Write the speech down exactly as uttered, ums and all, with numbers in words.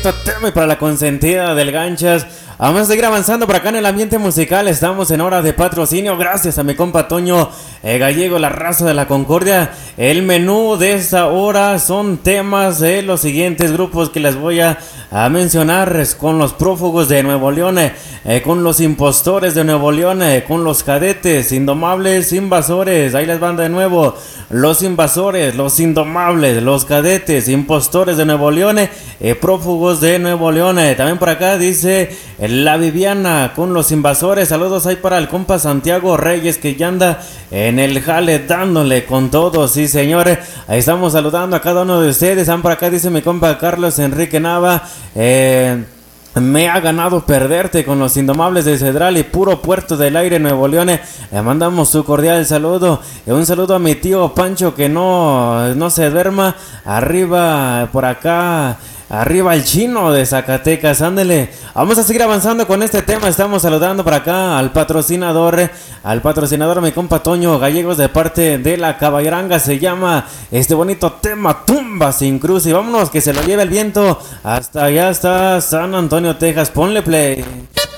Tema y para la consentida del Ganchas. Vamos a seguir avanzando por acá en el ambiente musical. Estamos en hora de patrocinio. Gracias a mi compa Toño eh, Gallego, la raza de la Concordia. El menú de esta hora son temas de los siguientes grupos que les voy a, a mencionar: con los prófugos de Nuevo León, eh, con los impostores de Nuevo León, eh, con los cadetes, indomables, invasores. Ahí les van de nuevo: los invasores, los indomables, los cadetes, impostores de Nuevo León, eh, prófugos de Nuevo León. Eh, también por acá dice La Viviana con los invasores. Saludos ahí para el compa Santiago Reyes, que ya anda en el jale dándole con todo. Sí, señores, ahí estamos saludando a cada uno de ustedes. Están por acá, dice mi compa Carlos Enrique Nava. Eh... Me ha ganado perderte con los indomables de Cedral y puro Puerto del Aire, Nuevo León. Le mandamos su cordial saludo. Un saludo a mi tío Pancho, que no, no se duerma. Arriba, por acá. Arriba el chino de Zacatecas, ándele. Vamos a seguir avanzando con este tema. Estamos saludando por acá al patrocinador, al patrocinador, mi compa Toño Gallegos, de parte de la Caballeranga. Se llama este bonito tema Tumba sin Cruz. Y vámonos, que se lo lleve el viento hasta allá, hasta San Antonio, Texas. Ponle play.